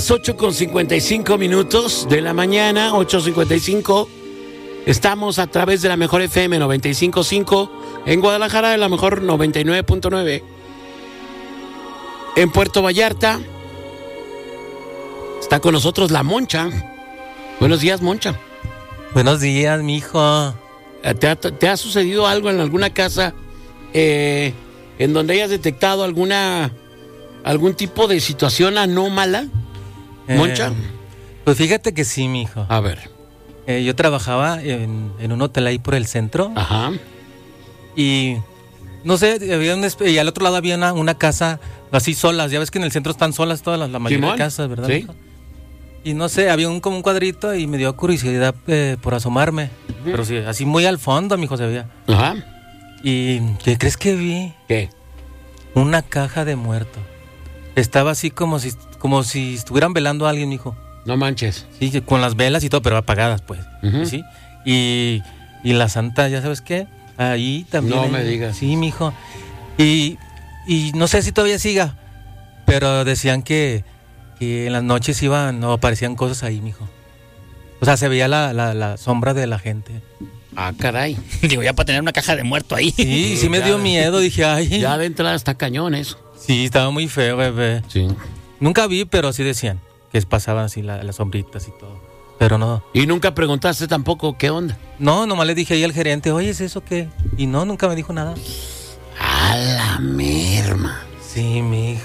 8:55 de la mañana, 8:55. Estamos a través de la mejor FM 95.5 en Guadalajara, de la mejor 99.9 en Puerto Vallarta. Está con nosotros la Moncha. Buenos días, Moncha. Buenos días, mijo. ¿Te ha sucedido algo en alguna casa en donde hayas detectado algún tipo de situación anómala, Moncha? Pues fíjate que sí, mijo. A ver. Yo trabajaba en un hotel ahí por el centro. Ajá. Y no sé, y al otro lado había una casa así solas. Ya ves que en el centro están solas todas la mayoría de casas, ¿verdad? Sí. Mijo? Y no sé, había como un cuadrito y me dio curiosidad por asomarme. Pero sí, así muy al fondo, mijo, se veía. Ajá. ¿Y qué crees que vi? ¿Qué? Una caja de muerto. Estaba así como si estuvieran velando a alguien, mijo. No manches. Sí, con las velas y todo, pero apagadas, pues. Uh-huh. ¿Sí? Y la santa, ¿ya sabes qué? Ahí también. No me digas. Sí, mijo. Y no sé si todavía siga, pero decían que en las noches aparecían cosas ahí, mijo. O sea, se veía la sombra de la gente. Ah, caray. Digo, ya para tener una caja de muerto ahí. Sí, me dio miedo, dije, ay. Ya de entrada está cañón eso. Sí, estaba muy feo, bebé. Sí. Nunca vi, pero sí decían que pasaban así las sombritas y todo. Pero no. Y nunca preguntaste tampoco qué onda. No, nomás le dije ahí al gerente, oye, ¿es eso qué? Y no, nunca me dijo nada. A la merma. Sí, mija.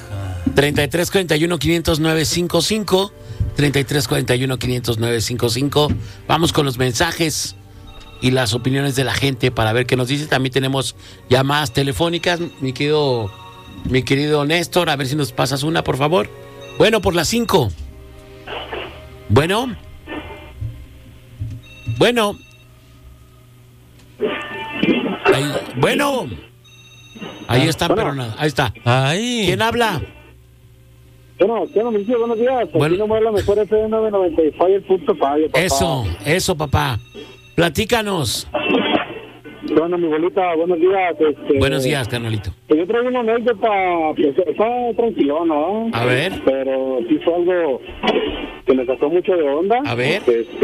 3341-500-955. 3341-500-955. Vamos con los mensajes y las opiniones de la gente para ver qué nos dice. También tenemos llamadas telefónicas, mi querido Néstor, a ver si nos pasas una, por favor. Bueno, por las 5. Bueno. Ahí está, pero nada. Ahí está. Ay. ¿Quién habla? Bueno, buenos días. Bueno. Aquí nomás la mejor FM 95, el punto Fabio, papá. Eso, papá. Platícanos. Bueno, mi bolita, buenos días. Buenos días, carnalito. Yo traigo una anécdota, pues está tranquilona, ¿no? A ver. Pero sí fue algo que me sacó mucho de onda. A ver.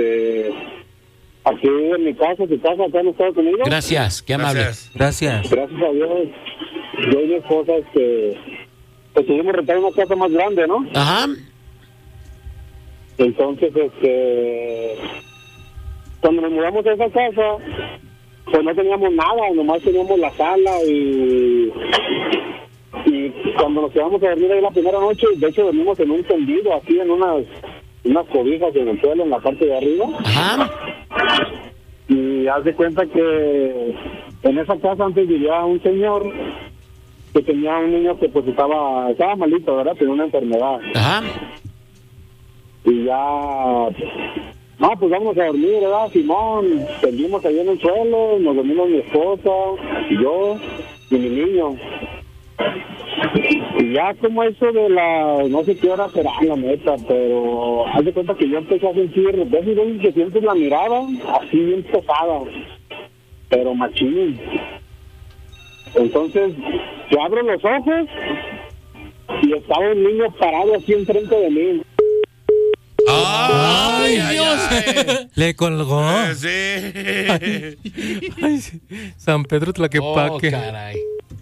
Aquí en mi casa, acá en Estados Unidos. Gracias, qué amable. Gracias. Gracias a Dios, yo y mi esposa, decidimos rentar una casa más grande, ¿no? Ajá. Entonces, cuando nos mudamos a esa casa, pues no teníamos nada, nomás teníamos la sala y cuando nos quedamos a dormir ahí la primera noche, de hecho dormimos en un tendido, así en unas cobijas en el suelo, en la parte de arriba. Ajá. Y haz de cuenta que en esa casa antes vivía un señor que tenía un niño que pues estaba malito, ¿verdad? Tenía una enfermedad. Ajá. Y ya... No, pues vamos a dormir, ¿verdad, Simón? Tendimos ahí en el suelo, nos dormimos mi esposa, yo y mi niño. Y ya como eso de no sé qué hora será, la neta, pero haz de cuenta que yo empecé a sentir, ves que sientes la mirada así bien pesada, pero machín. Entonces, yo abro los ojos y estaba un niño parado así enfrente de mí. ¡Ay, Dios! Le colgó. Sí. Ay, sí. San Pedro Tlaquepaque. Caray.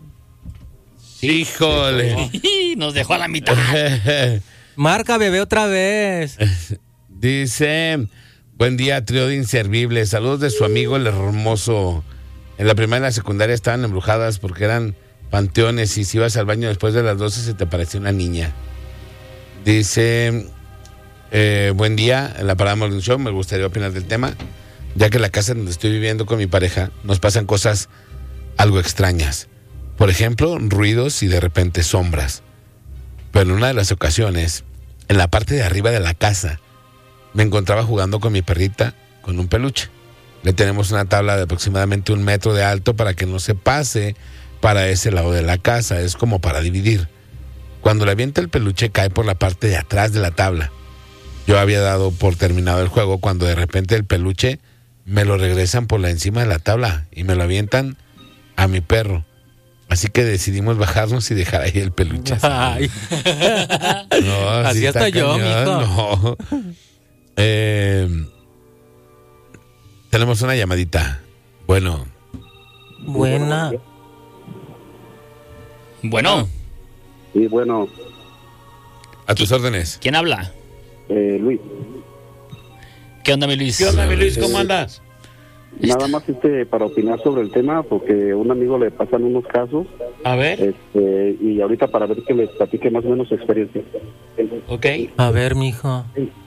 Híjole. Nos dejó a la mitad. Marca, bebé, otra vez. Dice, buen día, trío de inservibles. Saludos de su amigo el hermoso. En la primaria y la secundaria estaban embrujadas porque eran panteones y si ibas al baño después de las 12 se te parecía una niña. Dice, buen día, en la Parada Morning Show, me gustaría opinar del tema, ya que en la casa donde estoy viviendo con mi pareja nos pasan cosas algo extrañas. Por ejemplo, ruidos y de repente sombras. Pero en una de las ocasiones, en la parte de arriba de la casa, me encontraba jugando con mi perrita con un peluche. Le tenemos una tabla de aproximadamente 1 metro de alto para que no se pase para ese lado de la casa, es como para dividir. Cuando le avienta el peluche cae por la parte de atrás de la tabla. Yo había dado por terminado el juego cuando de repente el peluche me lo regresan por la encima de la tabla y me lo avientan a mi perro. Así que decidimos bajarnos y dejar ahí el peluche. Ay. No, Así sí está hasta yo, cañón, mijo. no. Tenemos una llamadita. Bueno, Buena. Bueno, Y bueno, a tus órdenes. ¿quién habla? Luis, ¿Qué onda, mi Luis? ¿Qué onda, mi Luis? ¿Cómo andas? nada más para opinar sobre el tema, porque a un amigo le pasan unos casos, A ver, y ahorita para ver que les platique más o menos su experiencia. ok. A ver, mijo.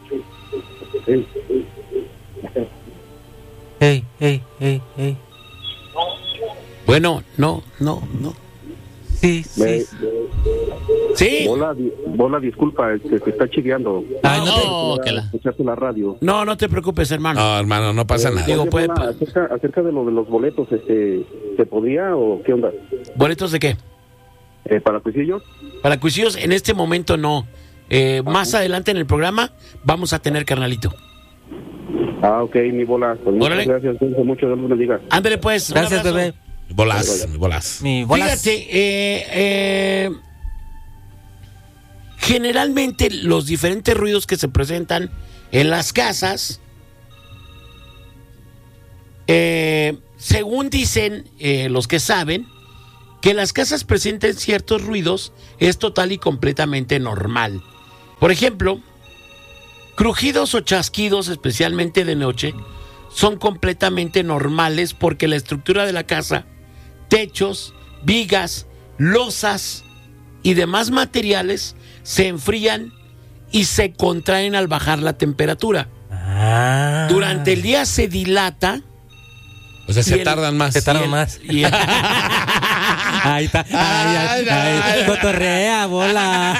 Ey, ey, ey, ey. Bueno, no. Sí, sí. ¿Sí? Bola, disculpa, se está chiviando. Ay, No, que la... Escuchaste la radio. No te preocupes, hermano. No, hermano, no pasa nada. Digo, Oye, puede- Bola, acerca de lo de los boletos, ¿se podría o qué onda? ¿Boletos de qué? ¿Para cuisillos? Para cuisillos, en este momento no. Más adelante en el programa vamos a tener carnalito. Ah, ok, mi Bola. Pues muchas Órale. gracias, mucho Dios me diga. Ándale, pues. un Gracias, abrazo. bebé. Bolas. Mi bolas. Fíjate, generalmente los diferentes ruidos que se presentan en las casas, según dicen los que saben, que las casas presenten ciertos ruidos es total y completamente normal. Por ejemplo, crujidos o chasquidos, especialmente de noche, son completamente normales porque la estructura de la casa, techos, vigas, losas y demás materiales se enfrían y se contraen al bajar la temperatura. Ah. Durante el día se dilata. O sea, Y se el- tardan más. Se tarda y el- más. y el- Ahí está. Ay, cotorrea, bola.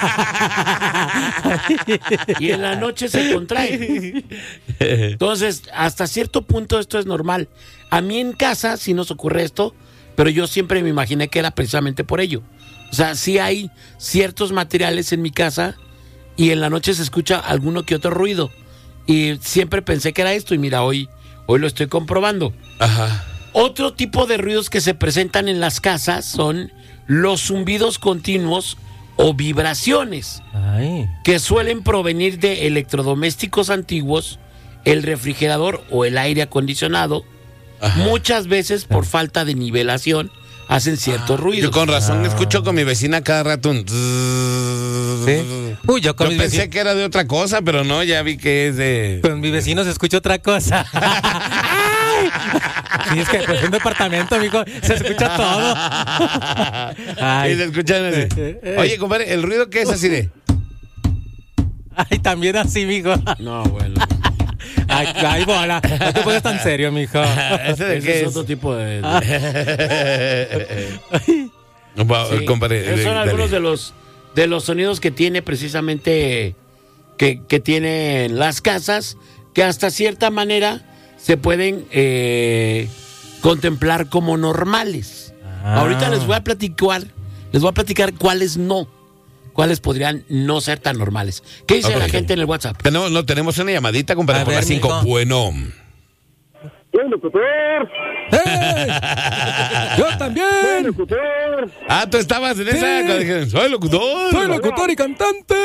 y en la noche se contrae. Entonces, hasta cierto punto esto es normal. A mí en casa sí nos ocurre esto, pero yo siempre me imaginé que era precisamente por ello. O sea, sí hay ciertos materiales en mi casa y en la noche se escucha alguno que otro ruido. Y siempre pensé que era esto y mira, hoy lo estoy comprobando. Ajá. Otro tipo de ruidos que se presentan en las casas son los zumbidos continuos o vibraciones, Ay. que suelen provenir de electrodomésticos antiguos, el refrigerador o el aire acondicionado. Ajá. Muchas veces por falta de nivelación hacen ciertos ruidos. Yo con razón escucho con mi vecina cada rato un... Sí. Uy, yo con Yo mis pensé vecinos. que era de otra cosa, pero no, ya vi que es de... Con mis vecinos escucho otra cosa. ¡Ay! Sí, es que pues un departamento, amigo, se escucha todo. Y se escuchan así. Oye, compadre, ¿el ruido qué es así de? Ay, también así, mijo. No, bueno. Ay, bola. No te pones tan serio, mijo. ¿Ese de Ese qué es es? otro tipo de... Sí, Compadre, esos son dale. algunos de los sonidos que tiene precisamente que tienen las casas, que hasta cierta manera se pueden contemplar como normales. Ah. Ahorita les voy a platicar cuáles no, cuáles podrían no ser tan normales. ¿Qué dice Ok. la gente en el WhatsApp? Tenemos una llamadita, compadre, A por ver, las 5. mijo. Bueno. ¡Soy locutor! ¡Ey! ¡Yo ¡Soy también! locutor! Ah, tú estabas en esa. Sí. Cuando dijeron, soy locutor. ¡Soy locutor y cantante!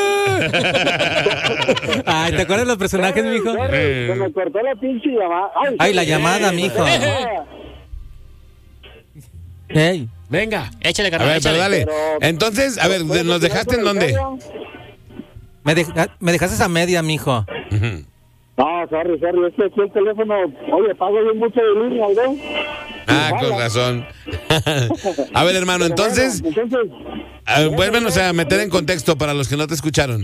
Ay, ¿te acuerdas de los personajes, mijo? Se me cortó la pinche llamada. Ay, la llamada, mijo. Ey. Venga. Échale, A carnal, ver, pero échale. dale. Entonces, a ver, ¿nos dejaste en dónde? Me dejaste a media, mijo. Ujú. No, sorry, es que aquí el teléfono, oye, pago yo mucho de línea, ¿no? Ah, con razón. A ver, hermano, entonces, vuélvenos a meter en contexto para los que no te escucharon.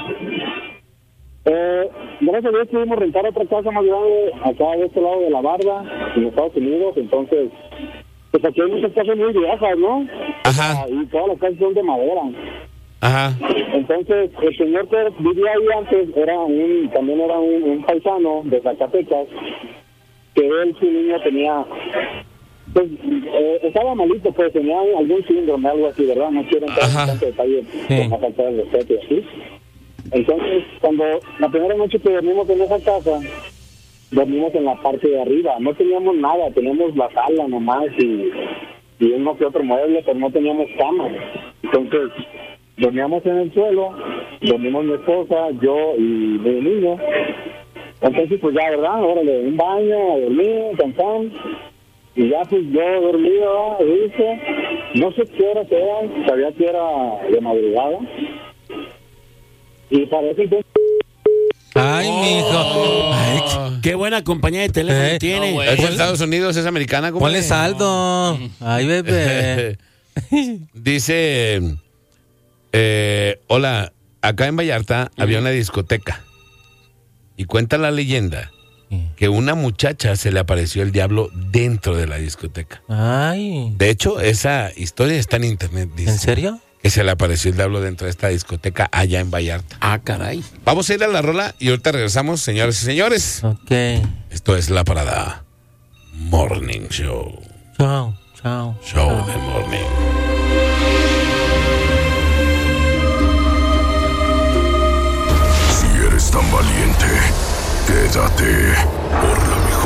Gracias a Dios pudimos rentar otra casa más grande acá de este lado de la barda, en Estados Unidos, entonces, pues aquí hay muchas casas muy viejas, ¿no? Ajá, Y todas las casas son de madera. ajá. Entonces, el señor que vivía ahí antes también era un paisano de Zacatecas, que él, su niño, tenía, pues, estaba malito, pues tenía algún síndrome, algo así, ¿verdad? No quiero entrar Ajá. en tanto detalle, Sí. con la falta de respeto y así. Entonces, cuando la primera noche que dormimos en esa casa, dormimos en la parte de arriba, no teníamos nada, teníamos la sala nomás y y uno que otro mueble, pero no teníamos cama. Entonces, dormíamos en el suelo, dormimos mi esposa, yo y mi niño. Entonces, pues ya, ¿verdad? Órale, un baño, a dormir, cansán. Y ya, pues yo dormido, dije, no sé qué hora era, sabía que era de madrugada. Y para ese entonces... Ay, mijo. Ay, Qué buena compañía de teléfono tiene. no, güey. ¿Es de Estados Unidos? ¿Es americana? ¿Cómo ponle es? saldo. Ay, bebé. Dice, hola, acá en Vallarta había una discoteca y cuenta la leyenda que una muchacha se le apareció el diablo dentro de la discoteca. Ay. De hecho, esa historia está en internet, dice. ¿En serio? Que se le apareció el diablo dentro de esta discoteca allá en Vallarta. Ah, caray. Vamos a ir a la rola y ahorita regresamos, señores y señores. Ok. Esto es La Parada Morning Show. Chao, chao. Show de Morning. Si eres tan valiente, quédate por la mejor.